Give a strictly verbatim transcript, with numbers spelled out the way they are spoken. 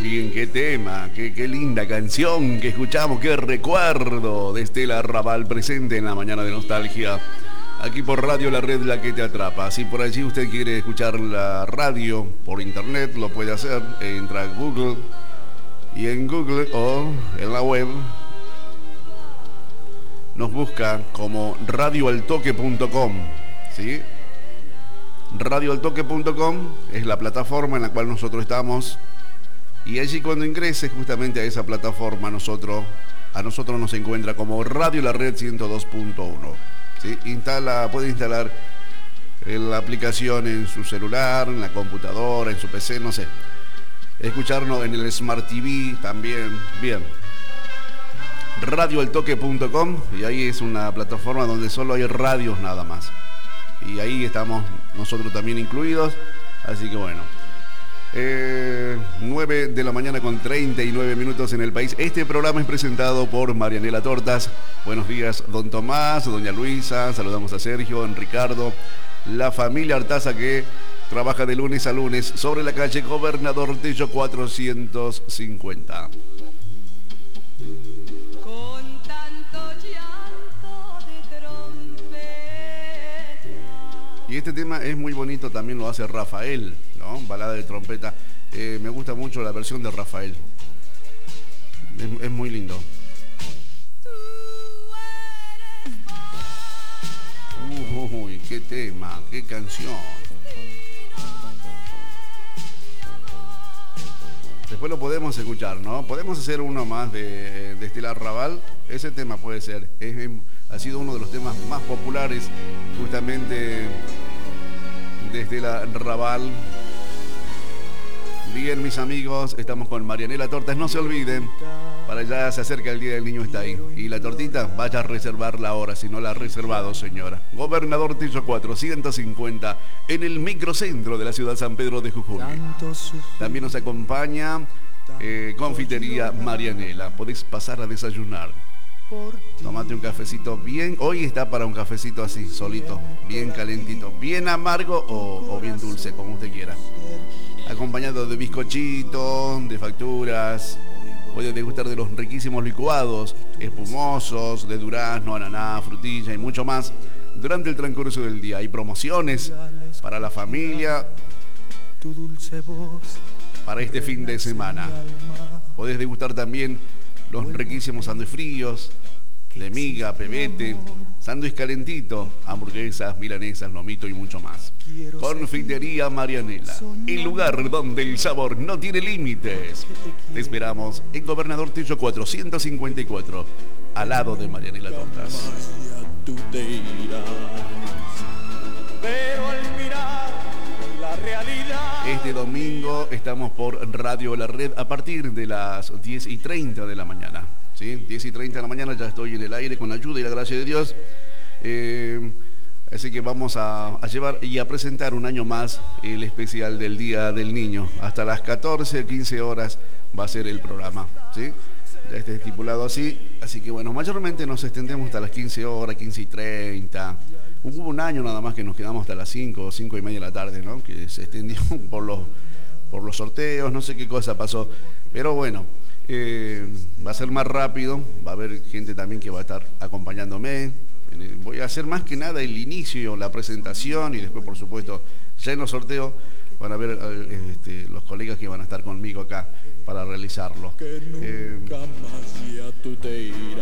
bien, qué tema, qué, qué linda canción que escuchamos, qué recuerdo de Estela Raval presente en la mañana de nostalgia. Aquí por Radio La Red, la que te atrapa. Si por allí usted quiere escuchar la radio por internet, lo puede hacer. Entra a Google y en Google o en la web nos busca como radio al toque punto com, ¿sí? radio al toque punto com es la plataforma en la cual nosotros estamos. Y allí cuando ingrese justamente a esa plataforma, nosotros, a nosotros nos encuentra como Radio La Red ciento dos punto uno. ¿Sí? Instala, puede instalar la aplicación en su celular, en la computadora, en su P C, no sé. Escucharnos en el Smart T V también. Bien. radio al toque punto com, y ahí es una plataforma donde solo hay radios nada más. Y ahí estamos nosotros también incluidos. Así que bueno. Eh, nueve de la mañana con treinta y nueve minutos en el país. Este programa es presentado por Marianela Tortas. Buenos días, don Tomás, doña Luisa. Saludamos a Sergio, a Ricardo, la familia Artaza que trabaja de lunes a lunes sobre la calle Gobernador Tello cuatrocientos cincuenta. Y este tema es muy bonito, también lo hace Rafael, ¿no? Balada de trompeta. Eh, me gusta mucho la versión de Rafael. Es, es muy lindo. Uy, qué tema, qué canción. Después lo podemos escuchar, ¿no? Podemos hacer uno más de, de Estela Raval. Ese tema puede ser. Es, es, ha sido uno de los temas más populares justamente de Estela Raval. Bien, mis amigos, estamos con Marianela Tortas. No se olviden, para allá se acerca el Día del Niño, está ahí. Y la tortita, vaya a reservarla ahora, si no la ha reservado, señora. Gobernador Tello cuatrocientos cincuenta, en el microcentro de la ciudad San Pedro de Jujuy. También nos acompaña eh, Confitería Marianela. Podés pasar a desayunar. Tómate un cafecito bien. Hoy está para un cafecito así, solito, bien calentito, bien amargo o, o bien dulce, como usted quiera. Acompañado de bizcochitos, de facturas. Puede degustar de los riquísimos licuados espumosos, de durazno, ananá, frutilla y mucho más durante el transcurso del día. Hay promociones para la familia para este fin de semana. Podés degustar también los riquísimos sándwiches fríos, de miga, pebete, sándwich calentito, hamburguesas, milanesas, lomito y mucho más. Confitería Marianela, el lugar donde el sabor no tiene límites. Te esperamos en Gobernador Tello cuatrocientos cincuenta y cuatro, al lado de Marianela Tortas. Este domingo estamos por Radio La Red a partir de las diez y treinta de la mañana. ¿Sí? diez y treinta de la mañana ya estoy en el aire con la ayuda y la gracia de Dios. Eh, así que vamos a, a llevar y a presentar un año más el especial del Día del Niño. Hasta las catorce, quince horas va a ser el programa. ¿Sí? Ya está estipulado así. Así que bueno, mayormente nos extendemos hasta las quince horas, quince y treinta. Hubo un año nada más que nos quedamos hasta las cinco, cinco y media de la tarde, ¿no? Que se extendió por los, por los sorteos, no sé qué cosa pasó. Pero bueno, eh, va a ser más rápido, va a haber gente también que va a estar acompañándome. Voy a hacer más que nada el inicio, la presentación y después, por supuesto, ya en los sorteos van a ver este, los colegas que van a estar conmigo acá para realizarlo. Eh,